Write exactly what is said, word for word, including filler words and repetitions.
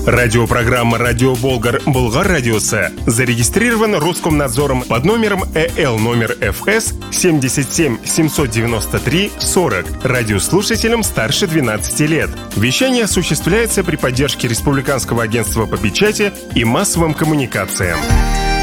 Радиопрограмма «Радио Болгар» Болгар радиосы зарегистрирован Роскомнадзором под номером ЭЛ номер ФС семьдесят семь семьсот девяносто три сорок радиослушателям старше двенадцати лет. Вещание осуществляется при поддержке Республиканского агентства по печати и массовым коммуникациям.